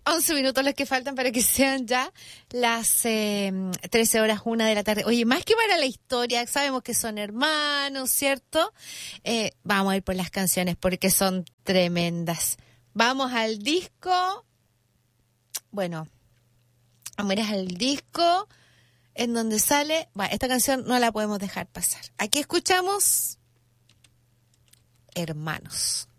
11 minutos los que faltan para que sean ya las 13 horas, 1 de la tarde. Oye, más que para la historia, sabemos que son hermanos, ¿cierto? Vamos a ir por las canciones porque son tremendas. Vamos al disco. Bueno, vamos a ir al disco en donde sale... Bueno, esta canción no la podemos dejar pasar. Aquí escuchamos Hermanos.